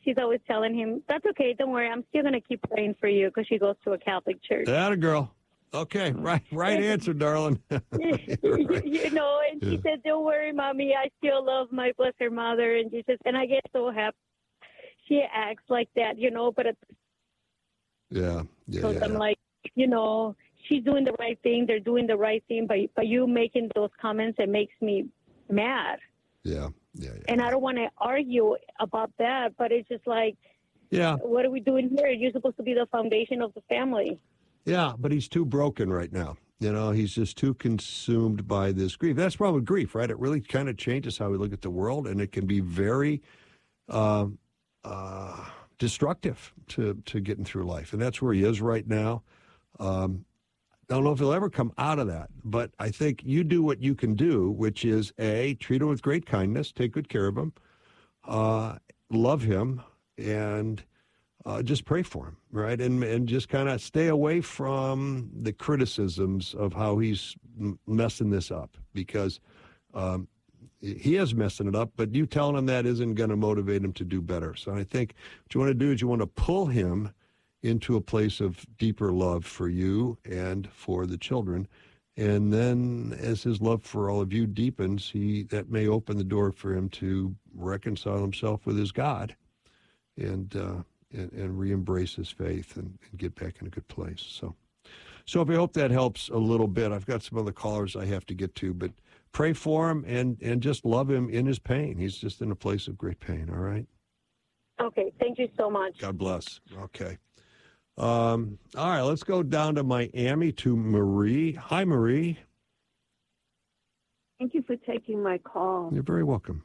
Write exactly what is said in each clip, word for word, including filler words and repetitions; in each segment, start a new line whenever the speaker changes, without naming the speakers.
she's always telling him, that's okay, don't worry, I'm still going to keep praying for you, because she goes to a Catholic church.
Atta girl. Okay, right right answer, darling.
Right. You know, and she
Yeah.
said, don't worry, Mommy, I still love my Blessed Mother. And she says, and I get so happy. She acts like that, you know, but it's,
Yeah, yeah,
so
yeah,
I'm
yeah.
like, you know, she's doing the right thing. They're doing the right thing. By, by you making those comments, it makes me mad.
Yeah, yeah, yeah.
And I don't want to argue about that, but it's just like,
Yeah,
what are we doing here? You're supposed to be the foundation of the family.
yeah, but he's too broken right now. You know, he's just too consumed by this grief. That's the problem with grief, right? It really kind of changes how we look at the world, and it can be very um, uh, destructive to, to getting through life. And that's where he is right now. Um, I don't know if he'll ever come out of that, but I think you do what you can do, which is, A, treat him with great kindness, take good care of him, uh, love him, and uh, just pray for him, right? And and just kind of stay away from the criticisms of how he's m- messing this up, because um, he is messing it up, but you telling him that isn't going to motivate him to do better. So I think what you want to do is you want to pull him into a place of deeper love for you and for the children. And then as his love for all of you deepens, he that may open the door for him to reconcile himself with his God and uh, and, and re-embrace his faith and, and get back in a good place. So, so I hope that helps a little bit. I've got some other callers I have to get to, but pray for him and, and just love him in his pain. He's just in a place of great pain, all right?
Okay, thank you so much.
God bless. Okay. Um, all right, let's go down to Miami to Marie. Hi, Marie.
Thank you for taking my call.
You're very welcome.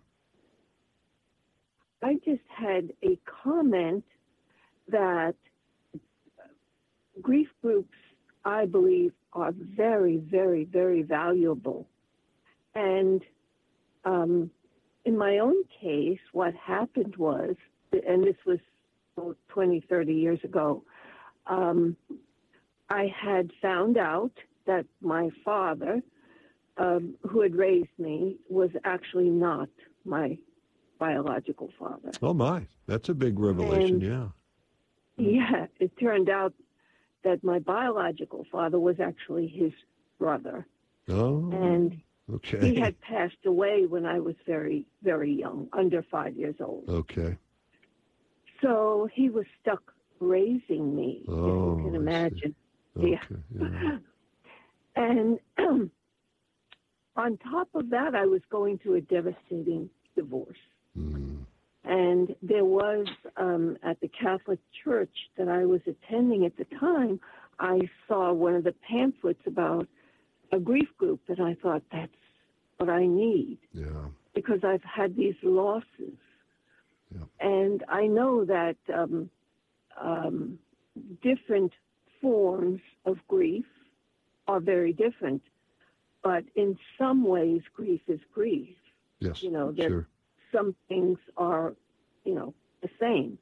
I just had a comment that grief groups, I believe, are very, very, very valuable. And um, in my own case, what happened was, and this was oh, twenty, thirty years ago, um, I had found out that my father, um, who had raised me, was actually not my biological father.
Oh, my. That's a big revelation,
And-
yeah.
Yeah, it turned out that my biological father was actually his brother.
Oh,
And
okay.
he had passed away when I was very, very young, under five years old.
Okay.
So he was stuck raising me,
Oh,
if you can
I see.
imagine.
Okay.
Yeah.
Yeah.
And on top of that, I was going through a devastating divorce.
Mm.
And there was, um, at the Catholic church that I was attending at the time, I saw one of the pamphlets about a grief group, and I thought, that's what I need,
Yeah.
because I've had these losses.
Yeah.
And I know that um, um, different forms of grief are very different, but in some ways, grief is grief.
Yes.
You know, that
sure.
some things are, you know, the same.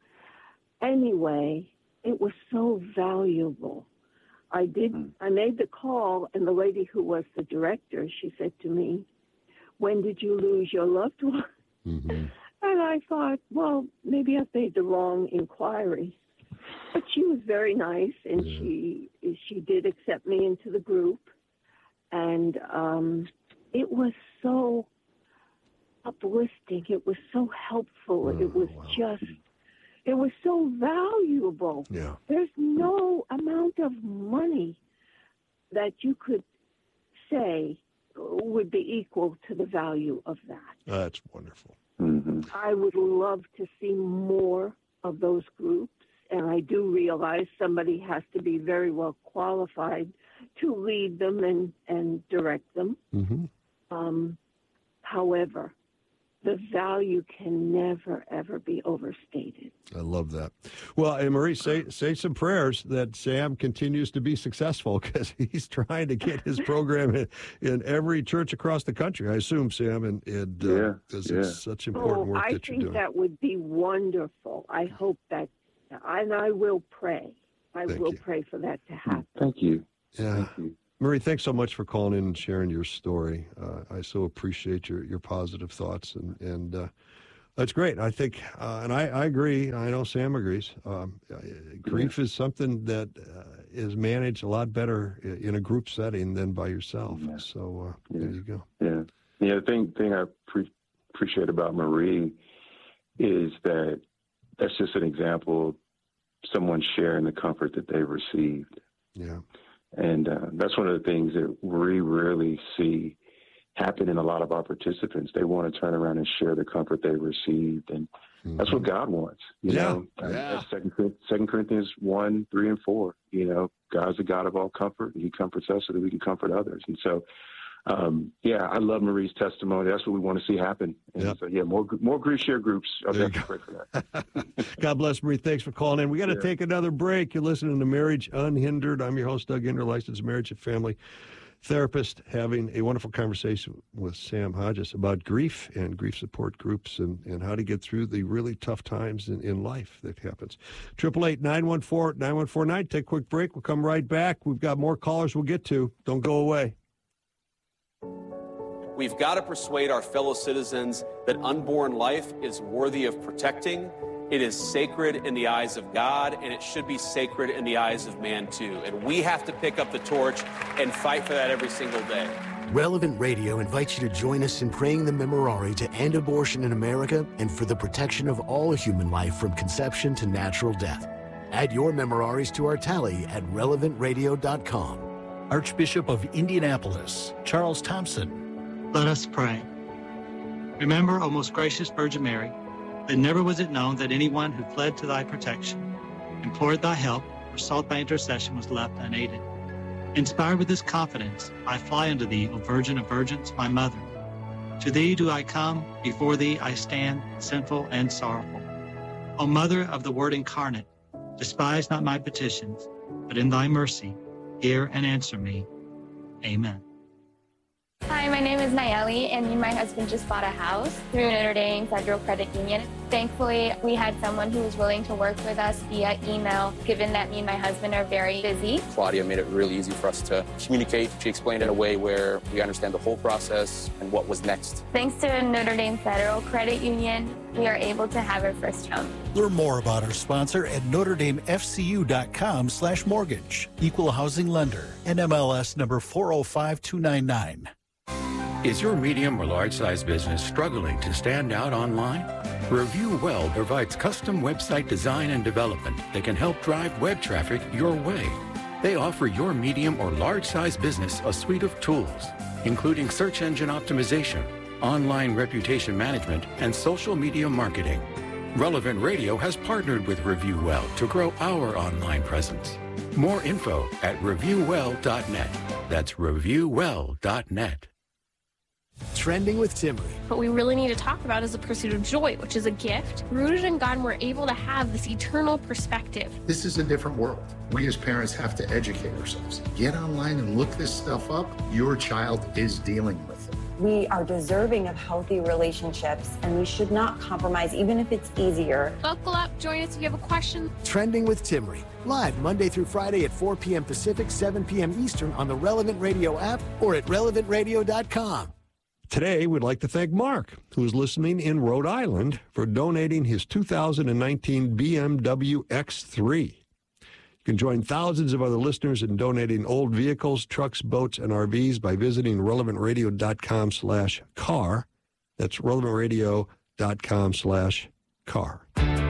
Anyway, it was so valuable. I did, I made the call, and the lady who was the director, she said to me, when did you lose your loved one?
Mm-hmm.
And I thought, well, maybe I made the wrong inquiry. But she was very nice, and
Yeah.
she she did accept me into the group. And um, it was so uplifting. It was so helpful.
Oh,
it was
wow.
just, it was so valuable.
Yeah.
There's no amount of money that you could say would be equal to the value of that.
That's wonderful.
Mm-hmm.
I would love to see more of those groups, and I do realize somebody has to be very well qualified to lead them and, and direct them.
Mm-hmm.
Um, however, the value can never, ever be overstated.
I love that. Well, and Marie, say say some prayers that Sam continues to be successful, because he's trying to get his program in, in every church across the country, I assume, Sam, and, and uh,
Yeah,
this
yeah.
is such important
Oh,
work
I
that you're
think
doing.
that would be wonderful. I hope that, and I will pray. I
Thank
will
you.
pray for that to happen.
Thank you.
Yeah.
Thank you.
Marie, thanks so much for calling in and sharing your story. Uh, I so appreciate your, your positive thoughts, and, and uh, That's great. I think, uh, and I, I agree. I know Sam agrees. Um, grief is something that uh, is managed a lot better in a group setting than by yourself. Yeah. So uh,
yeah.
there you go.
Yeah. Yeah. The thing, thing I pre- appreciate about Marie is that that's just an example of someone sharing the comfort that they've received.
Yeah. And
uh, that's one of the things that we really see happen in a lot of our participants. They want to turn around and share the comfort they received, and mm-hmm. that's what God wants. You
yeah.
know,
yeah.
Second, Second Corinthians one, three, and four. You know, God's the God of all comfort. He comforts us so that we can comfort others. And so, um, yeah, I love Marie's testimony. That's what we want to see happen. And yep. so, yeah, more more grief share groups. I'll definitely pray for that.
God bless, Marie. Thanks for calling in. We got to yeah. take another break. You're listening to Marriage Unhindered. I'm your host, Doug Hinder, licensed marriage and family therapist, having a wonderful conversation with Sam Hodges about grief and grief support groups and, and how to get through the really tough times in, in life that happens. eight eight eight, nine one four, nine one four nine. Take a quick break. We'll come right back. We've got more callers we'll get to. Don't go away.
We've got to persuade our fellow citizens that unborn life is worthy of protecting. It is sacred in the eyes of God, and it should be sacred in the eyes of man, too. And we have to pick up the torch and fight for that every single day.
Relevant Radio invites you to join us in praying the Memorare to end abortion in America and for the protection of all human life from conception to natural death. Add your Memoraries to our tally at relevant radio dot com.
Archbishop of Indianapolis, Charles Thompson.
Let us pray. Remember, O most gracious Virgin Mary, that never was it known that anyone who fled to thy protection, implored thy help, or sought thy intercession was left unaided. Inspired with this confidence, I fly unto thee, O Virgin of Virgins, my mother. To thee do I come, before thee I stand, sinful and sorrowful. O Mother of the Word incarnate, despise not my petitions, but in thy mercy, hear and answer me. Amen.
Hi, my name is Nayeli, and me and my husband just bought a house through Notre Dame Federal Credit Union. Thankfully, we had someone who was willing to work with us via email, given that me and my husband are very busy.
Claudia made it really easy for us to communicate. She explained it in a way where we understand the whole process and what was next.
Thanks to Notre Dame Federal Credit Union, we are able to have our first home.
Learn more about our sponsor at notre dame f c u dot com slash mortgage. Equal housing lender. N M L S number four oh five two nine nine.
Is your medium or large size business struggling to stand out online? Review Well provides custom website design and development that can help drive web traffic your way. They offer your medium or large size business a suite of tools, including search engine optimization, online reputation management, and social media marketing. Relevant Radio has partnered with Review Well to grow our online presence. More info at review well dot net. That's review well dot net.
Trending with Timmery.
What we really need to talk about is the pursuit of joy, which is a gift. Rooted in God, we're able to have this eternal perspective.
This is a different world. We as parents have to educate ourselves. Get online and look this stuff up. Your child is dealing with it.
We are deserving of healthy relationships, and we should not compromise, even if it's easier.
Buckle up. Join us if you have a question.
Trending with Timmery. Live Monday through Friday at four p.m. Pacific, seven p.m. Eastern on the Relevant Radio app or at relevant radio dot com.
Today, we'd like to thank Mark, who is listening in Rhode Island, for donating his two thousand nineteen B M W X three. You can join thousands of other listeners in donating old vehicles, trucks, boats, and R Vs by visiting relevant radio dot com slash car. That's relevant radio dot com slash car.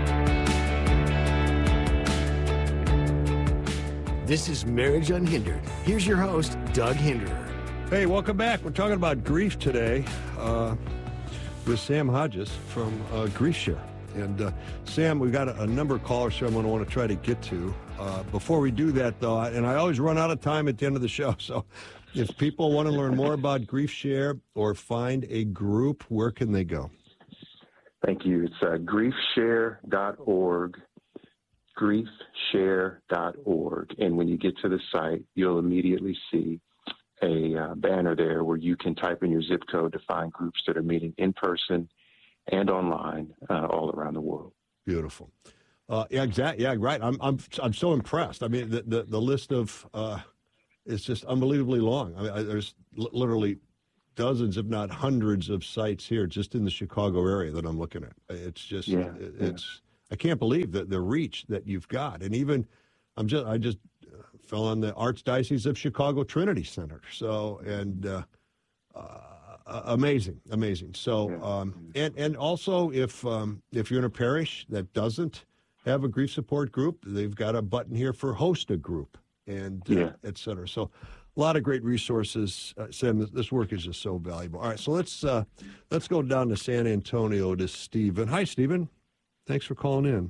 This is Marriage Unhindered. Here's your host, Doug Hinderer.
Hey, welcome back. We're talking about grief today uh, with Sam Hodges from uh, Grief Share. And uh, Sam, we've got a, a number of callers here I'm going to want to try to get to. Uh, before we do that, though, and I always run out of time at the end of the show, so if people want to learn more about Grief Share or find a group, where can they go?
Thank you. It's uh, grief share dot org, grief share dot org. And when you get to the site, you'll immediately see a uh, banner there where you can type in your zip code to find groups that are meeting in person and online uh, all around the world.
Beautiful. Uh, yeah, exactly. Yeah, right. I'm I'm I'm so impressed. I mean, the the, the list of uh, is just unbelievably long. I mean, I, there's l- literally dozens, if not hundreds, of sites here just in the Chicago area that I'm looking at. It's just,
yeah,
it,
yeah.
it's. I can't believe that the reach that you've got, and even I'm just, I just fell on the Archdiocese of Chicago Trinity Center. So and uh, uh, amazing, amazing. So um, and and also if um, if you're in a parish that doesn't have a grief support group, they've got a button here for host a group and uh,
yeah.
et cetera. So a lot of great resources. Uh, Sam, this, this work is just so valuable. All right, so let's uh, let's go down to San Antonio to Stephen. Hi, Stephen. Thanks for calling in.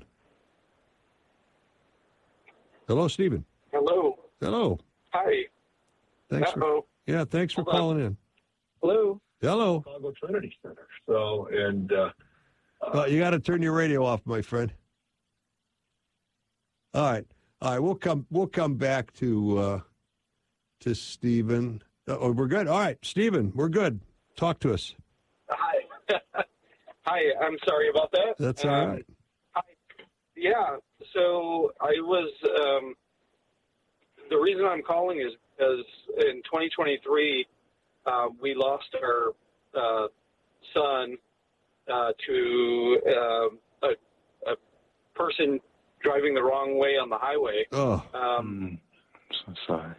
Hello, Stephen.
Hello.
Hello.
Hi.
Thanks
Uh-oh.
for yeah. Thanks for
Hold on.
calling in.
Hello.
Hello.
Chicago Trinity Center. So, and uh,
Uh, you got to turn your radio off, my friend. All right, all right. We'll come. We'll come back to uh, to Stephen. Oh, we're good. All right, Stephen, we're good. Talk to us.
hi. Hi. I'm sorry about that.
That's all
Um,
right.
Hi. Yeah. So I was. Um, the reason I'm calling is because in twenty twenty-three uh, we lost our uh, son uh, to uh, a, a person driving the wrong way on the highway.
Oh,
um,
so sorry.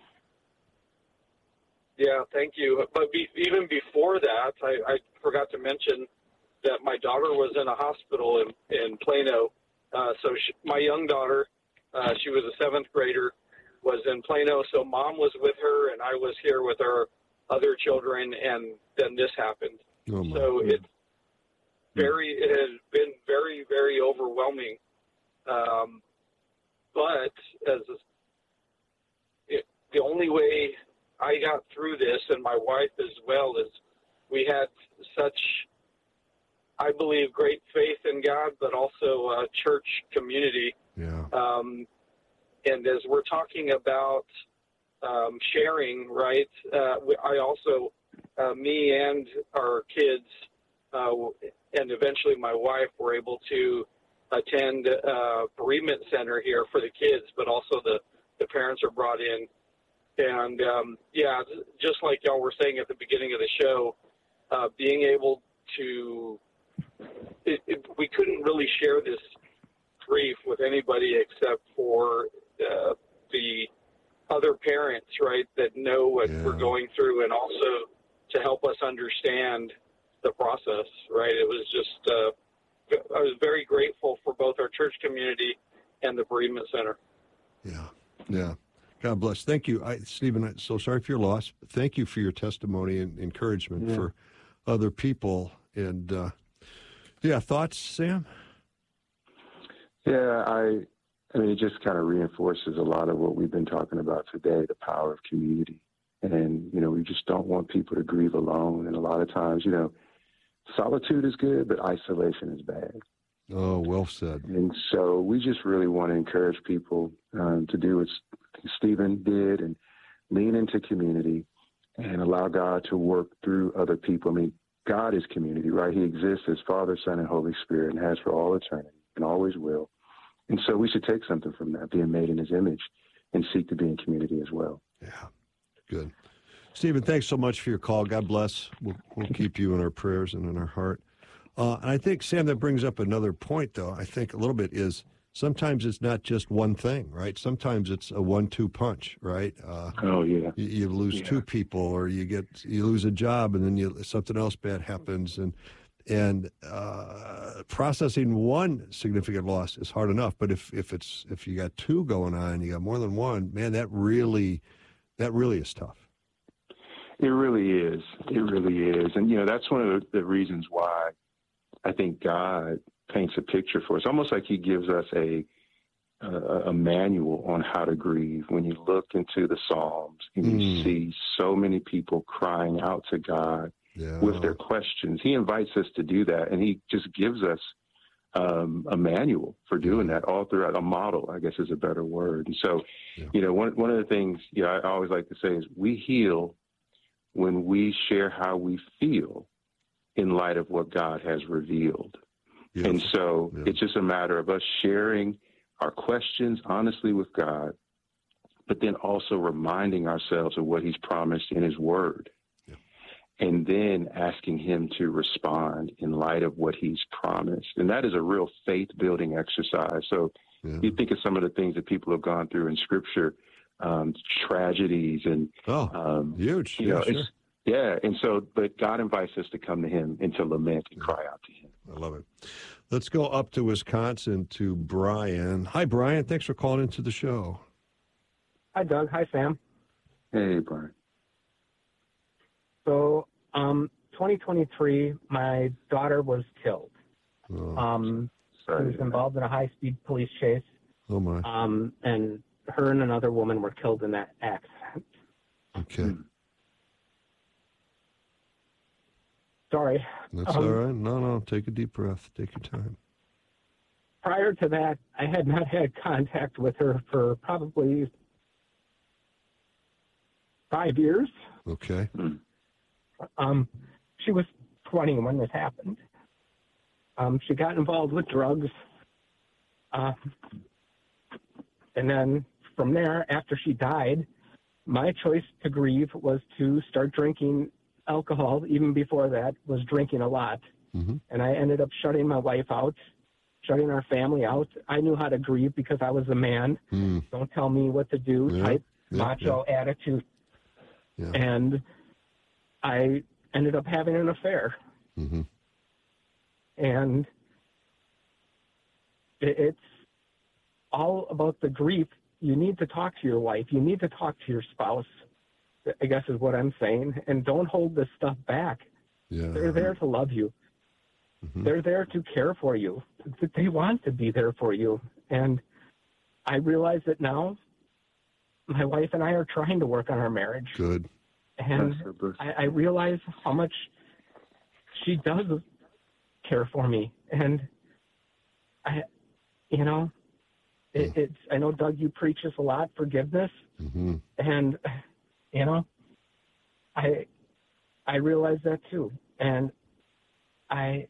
Yeah, thank you. But be, even before that, I, I forgot to mention that my daughter was in a hospital in, in Plano. Uh, so she, my young daughter, uh, she was a seventh grader, was in Plano. So mom was with her, and I was here with our other children, and then this happened.
Oh my.
So it's very, it has been very, very overwhelming. Um, but as a, it, the only way I got through this, and my wife as well, is we had such, I believe, great faith in God, but also a church community.
Yeah.
Um, and as we're talking about um, sharing, right, uh, I also, uh, me and our kids, uh, and eventually my wife were able to attend a bereavement center here for the kids, but also the, the parents are brought in. And, um, yeah, just like y'all were saying at the beginning of the show, uh, being able to, it, it, we couldn't really share this grief with anybody except for uh, the other parents, right, that know what
Yeah.
we're going through, and also to help us understand the process, right? It was just, uh, I was very grateful for both our church community and the bereavement center.
Yeah. Yeah. God bless. Thank you, I, Stephen. I'm so sorry for your loss. Thank you for your testimony and encouragement
Yeah.
for other people. And uh, yeah, thoughts, Sam?
Yeah, I, I mean, it just kind of reinforces a lot of what we've been talking about today, the power of community. And, you know, we just don't want people to grieve alone. And a lot of times, you know, solitude is good, but isolation is bad.
Oh, well said.
And so we just really want to encourage people um, to do what Stephen did and lean into community and allow God to work through other people. I mean, God is community, right? He exists as Father, Son, and Holy Spirit, and has for all eternity and always will. And so we should take something from that, being made in his image, and seek to be in community as well.
Yeah, good. Stephen, thanks so much for your call. God bless. We'll, we'll keep you in our prayers and in our heart. Uh, and I think, Sam, that brings up another point, though, I think a little bit is sometimes it's not just one thing, right? Sometimes it's a one two punch, right? Uh,
oh, yeah.
You, you lose
yeah.
two people, or you get you lose a job, and then you, something else bad happens. And and uh, processing one significant loss is hard enough. But if, if it's if you got two going on, you got more than one, man, that really that really is tough.
It really is. It really is. And, you know, that's one of the, the reasons why I think God paints a picture for us, almost like he gives us a, a, a manual on how to grieve. When you look into the Psalms and you
Mm.
see so many people crying out to God
Yeah.
with their questions, he invites us to do that. And he just gives us um, a manual for doing that all throughout, a model, I guess is a better word. And so,
Yeah.
you know, one, one of the things, you know, I always like to say is we heal when we share how we feel in light of what God has revealed.
Yeah.
And so
Yeah.
it's just a matter of us sharing our questions honestly with God, but then also reminding ourselves of what he's promised in his word.
Yeah.
and then asking him to respond in light of what he's promised. And that is a real faith-building exercise. So yeah. you think of some of the things that people have gone through in Scripture, um, tragedies and
oh,
um,
huge.
You
yeah,
know,
sure.
it's, yeah. And so, but God invites us to come to him and to lament and cry out to him.
I love it. Let's go up to Wisconsin to Brian. Hi, Brian. Thanks for calling into the show.
Hi, Doug. Hi, Sam.
Hey, Brian.
So, um, twenty twenty-three, my daughter was killed.
Oh,
um, she was involved in a high-speed police chase.
Oh, my.
Um, and her and another woman were killed in that accident.
Okay.
Hmm. Sorry.
That's
um,
all right. No, no. Take a deep breath. Take your time.
Prior to that, I had not had contact with her for probably five years.
Okay.
Um, she was twenty when this happened. Um, she got involved with drugs. Uh, and then from there, after she died, my choice to grieve was to start drinking alcohol. Even before that, was drinking a lot.
Mm-hmm.
And I ended up shutting my wife out, shutting our family out. I knew how to grieve because I was a man.
Mm.
Don't tell me what to do
Yeah.
type
Yeah.
macho
Yeah.
attitude.
Yeah.
And I ended up having an affair.
Mm-hmm.
And it, it's all about the grief. You need to talk to your wife. You need to talk to your spouse, I guess is what I'm saying. And don't hold this stuff back.
Yeah.
They're there to love you.
Mm-hmm.
They're there to care for you. They want to be there for you. And I realize that now my wife and I are trying to work on our marriage.
Good.
And I, I realize how much she does care for me. And I, you know, it, it's, I know, Doug, you preach this a lot, forgiveness.
Mm-hmm.
And, you know, I, I realize that too. And I,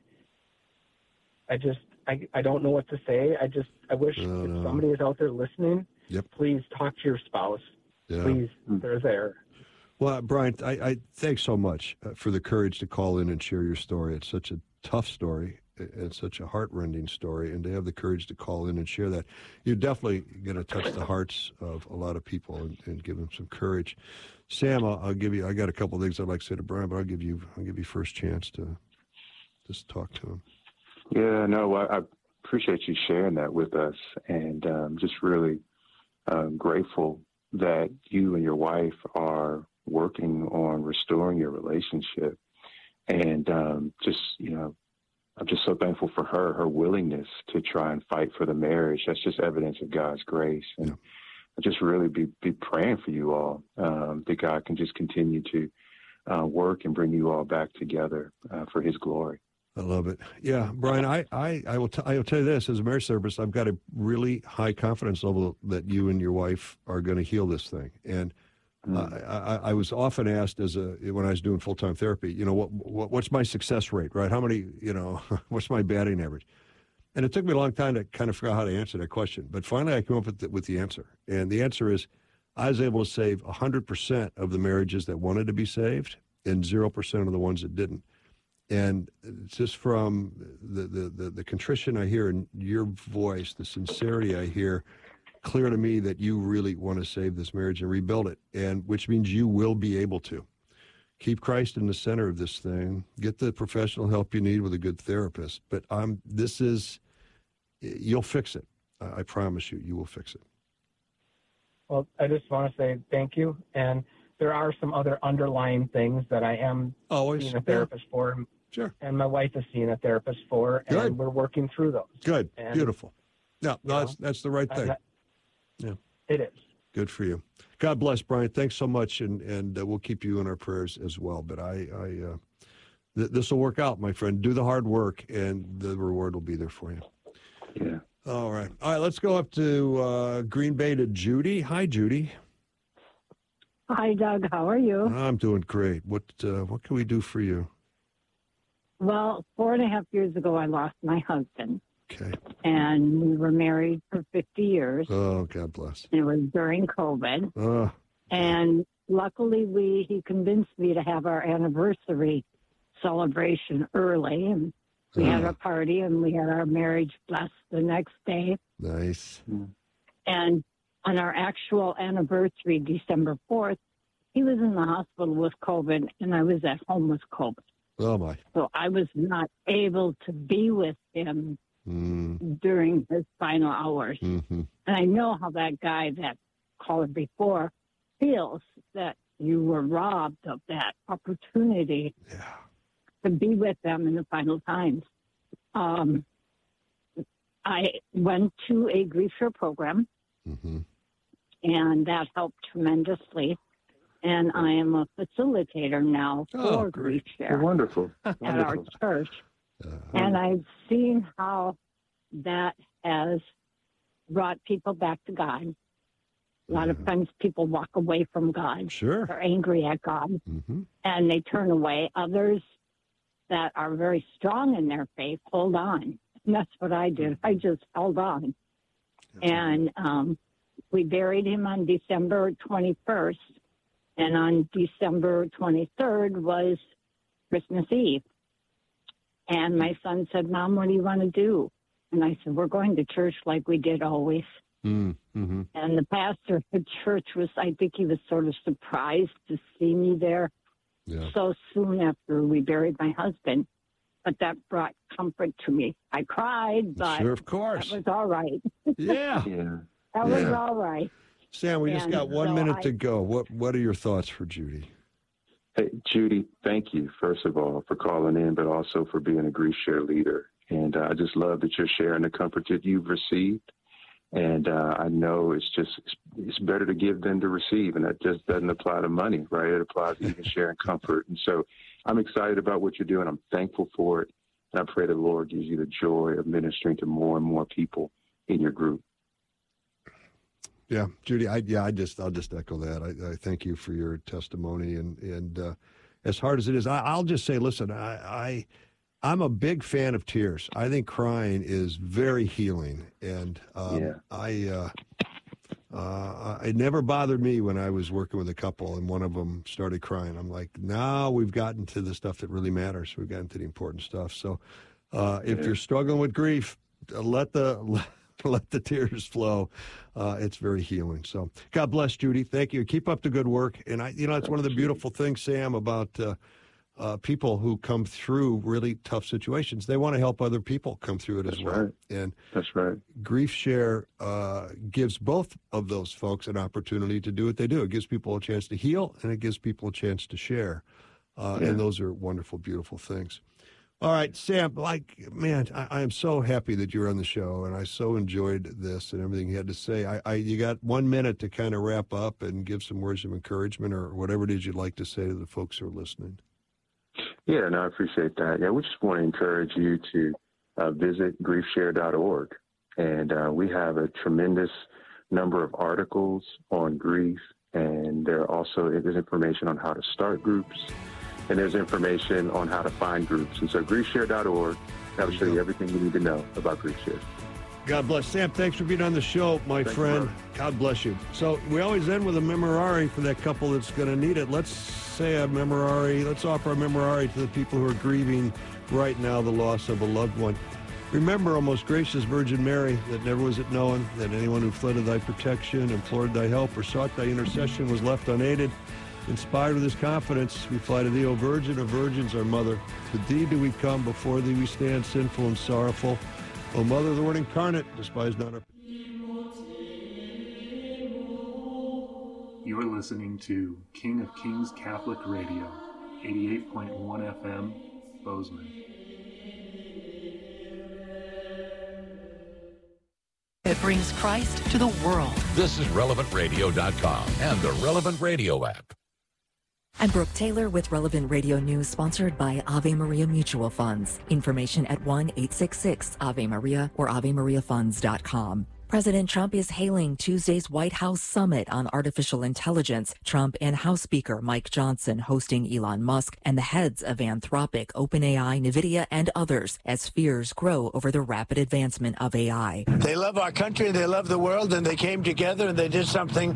I just, I, I don't know what to say. I just, I wish
No,
if
no.
somebody is out there listening,
Yep.
please talk to your spouse.
Yeah.
Please, they're there.
Well, Brian, I, I thanks so much uh, for the courage to call in and share your story. It's such a tough story. It's such a heartrending story, and to have the courage to call in and share that, you're definitely going to touch the hearts of a lot of people and, and give them some courage. Sam, I'll, I'll give you. I got a couple of things I'd like to say to Brian, but I'll give you. I'll give you first chance to just talk to him.
Yeah, no, I, I appreciate you sharing that with us, and um, just really um, grateful that you and your wife are working on restoring your relationship. And um, just, you know, I'm just so thankful for her, her willingness to try and fight for the marriage. That's just evidence of God's grace. And
Yeah.
I just really be, be praying for you all, um, that God can just continue to uh, work and bring you all back together uh, for his glory.
I love it. Yeah, Brian, I, I, I will t- I will tell you this, as a marriage therapist, I've got a really high confidence level that you and your wife are going to heal this thing. And uh, I, I was often asked as a, when I was doing full-time therapy, you know, what, what what's my success rate, right? How many, you know, what's my batting average? And it took me a long time to kind of figure out how to answer that question. But finally I came up with the, with the answer. And the answer is I was able to save one hundred percent of the marriages that wanted to be saved and zero percent of the ones that didn't. And just from the, the, the, the contrition I hear in your voice, the sincerity I hear, clear to me that you really want to save this marriage and rebuild it, and which means you will be able to. Keep Christ in the center of this thing. Get the professional help you need with a good therapist. But um, this is, you'll fix it. I promise you, you will fix it.
Well, I just want to say thank you. And there are some other underlying things that I am
Always,
seeing a therapist
yeah.
for.
Sure.
And my wife is seeing a therapist for, and
Good.
we're working through those.
Good.
And,
Beautiful. No, no,
you
that's,
know,
that's the right
I'm
thing.
not-
Yeah.
It is.
Good for you. God bless, Brian. Thanks so much, and and uh, we'll keep you in our prayers as well. But I, I uh, th- this will work out, my friend. Do the hard work, and the reward will be there for you.
Yeah.
All right. All right, let's go up to uh, Green Bay to Judy. Hi, Judy.
Hi, Doug. How are you?
I'm doing great. What uh, what can we do for you?
Well, four and a half years ago, I lost my husband.
Okay.
And we were married for fifty years.
Oh, God bless.
It was during COVID.
Oh,
And luckily, we he convinced me to have our anniversary celebration early. And we had a party, and we had our marriage blessed the next day.
Nice.
And on our actual anniversary, December fourth, he was in the hospital with COVID, and I was at home with COVID.
Oh, my.
So I was not able to be with him
mm.
during his final hours.
Mm-hmm.
And I know how that guy that called before feels, that you were robbed of that opportunity
yeah.
to be with them in the final times. Um, I went to a grief share program,
mm-hmm.
and that helped tremendously. And I am a facilitator now
Oh,
for
great.
grief share
Wonderful.
at
Wonderful.
our church.
Uh,
And I've seen how that has brought people back to God. A lot of times people walk away from God.
Sure.
They're angry at God,
mm-hmm.
and they turn away. Others that are very strong in their faith hold on. And that's what I did. I just held on. And um, we buried him on December twenty-first. And on December twenty-third was Christmas Eve. And my son said, Mom, what do you want to do? And I said, we're going to church like we did always.
Mm-hmm.
And the pastor of the church was, I think he was sort of surprised to see me there
yeah.
so soon after we buried my husband. But that brought comfort to me. I cried, but
Sure, of course.
that was all right.
Yeah.
Yeah.
That was
Yeah.
all right.
Sam, we just
And
got one
so
minute
I-
to go. What What are your thoughts for Judy?
Hey, Judy, thank you, first of all, for calling in, but also for being a grief share leader. And uh, I just love that you're sharing the comfort that you've received. And uh, I know it's just, it's, it's better to give than to receive. And that just doesn't apply to money, right? It applies to even sharing comfort. And so I'm excited about what you're doing. I'm thankful for it. And I pray the Lord gives you the joy of ministering to more and more people in your group.
Yeah, Judy. I yeah, I just I'll just echo that. I, I thank you for your testimony, and and uh, as hard as it is, I, I'll just say, listen, I, I I'm a big fan of tears. I think crying is very healing, and um,
Yeah.
I uh, uh, it never bothered me when I was working with a couple and one of them started crying. I'm like, now we've gotten to the stuff that really matters. We've gotten to the important stuff. So uh, if
Yeah.
you're struggling with grief, uh, let the let the tears flow. Uh, it's very healing. So God bless, Judy. Thank you. Keep up the good work. And I, you know, it's one of the beautiful things, Sam, about uh, uh, people who come through really tough situations. They want to help other people come through it
That's
as well.
right.
And
That's right.
Grief Share uh, gives both of those folks an opportunity to do what they do. It gives people a chance to heal, and it gives people a chance to share. Uh,
Yeah.
And those are wonderful, beautiful things. All right, Sam, like, man, I, I am so happy that you're on the show, and I so enjoyed this and everything you had to say. I, I You got one minute to kind of wrap up and give some words of encouragement or whatever it is you'd like to say to the folks who are listening.
Yeah, no, I appreciate that. Yeah, we just want to encourage you to uh, visit grief share dot org. And uh, we have a tremendous number of articles on grief, and there also is information on how to start groups, and there's information on how to find groups. And so grief share dot org, that will show you everything you need to know about Grief Share.
God bless. Sam, thanks for being on the show, my
Thank
friend.
you,
God bless you. So we always end with a memorare for that couple that's going to need it. Let's say a memorare. Let's offer a memorare to the people who are grieving right now the loss of a loved one. Remember, O most gracious Virgin Mary, that never was it known that anyone who fled to thy protection, implored thy help, or sought thy intercession was left unaided. Inspired with this confidence, we fly to thee, O Virgin of Virgins, our Mother. To thee do we come, before thee we stand sinful and sorrowful. O Mother of the Word incarnate, despise not our...
You are listening to King of Kings Catholic Radio, eighty-eight point one F M, Bozeman.
It brings Christ to the world.
This is relevant radio dot com and the Relevant Radio app.
I'm Brooke Taylor with Relevant Radio News, sponsored by Ave Maria Mutual Funds. Information at one eight six six Ave Maria or ave maria funds dot com. President Trump is hailing Tuesday's White House summit on artificial intelligence. Trump and House Speaker Mike Johnson hosting Elon Musk and the heads of Anthropic, OpenAI, NVIDIA, and others as fears grow over the rapid advancement of A I.
They love our country, they love the world, and they came together and they did something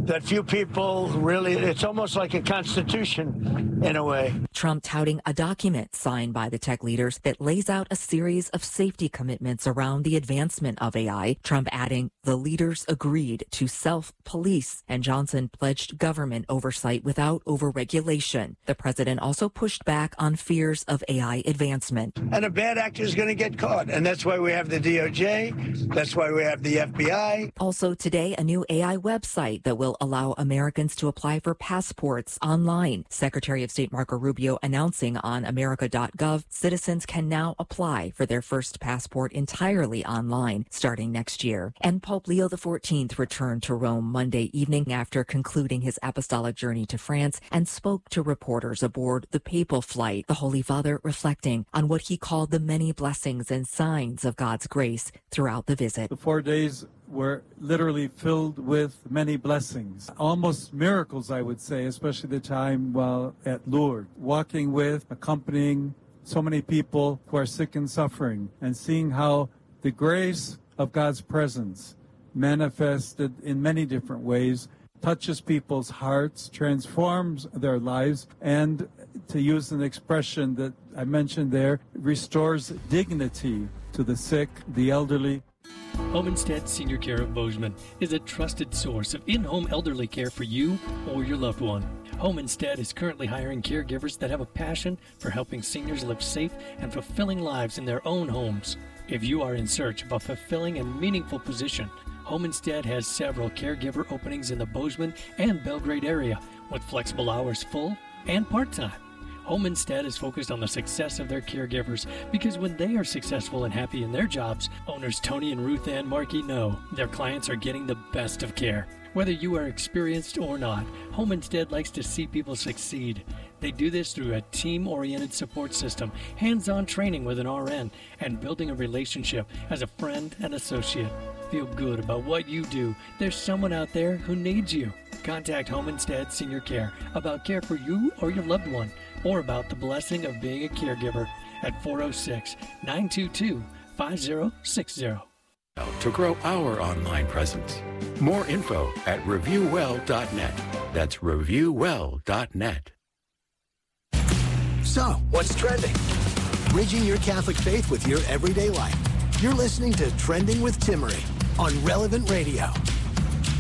that few people really, it's almost like a constitution in a way.
Trump touting a document signed by the tech leaders that lays out a series of safety commitments around the advancement of A I. Trump adding the leaders agreed to self-police, and Johnson pledged government oversight without overregulation. The president also pushed back on fears of A I advancement.
And a bad actor is going to get caught, and that's why we have the D O J, that's why we have the F B I.
Also today, a new A I website that will allow Americans to apply for passports online. Secretary of State Marco Rubio announcing on America dot gov, citizens can now apply for their first passport entirely online starting next year. And Pope Leo the fourteenth returned to Rome Monday evening after concluding his apostolic journey to France and spoke to reporters aboard the papal flight. The Holy Father reflecting on what he called the many blessings and signs of God's grace throughout the visit.
The four days were literally filled with many blessings, almost miracles, I would say, especially the time while at Lourdes, walking with, accompanying so many people who are sick and suffering, and seeing how the grace of God's presence manifested in many different ways touches people's hearts, transforms their lives, and to use an expression that I mentioned there, restores dignity to the sick, the elderly.
Home Instead Senior Care of Bozeman is a trusted source of in-home elderly care for you or your loved one. Home Instead is currently hiring caregivers that have a passion for helping seniors live safe and fulfilling lives in their own homes. If you are in search of a fulfilling and meaningful position, Home Instead has several caregiver openings in the Bozeman and Belgrade area with flexible hours full and part-time. Home Instead is focused on the success of their caregivers because when they are successful and happy in their jobs, owners Tony and Ruth Ann Markey know their clients are getting the best of care. Whether you are experienced or not, Home Instead likes to see people succeed. They do this through a team-oriented support system, hands-on training with an R N, and building a relationship as a friend and associate. Feel good about what you do. There's someone out there who needs you. Contact Home Instead Senior Care about care for you or your loved one, or about the blessing of being a caregiver at four oh six, nine two two, five oh six oh.
To grow our online presence. More info at review well dot net. That's review well dot net.
So, what's trending? Bridging your Catholic faith with your everyday life. You're listening to Trending with Timmerie on Relevant Radio.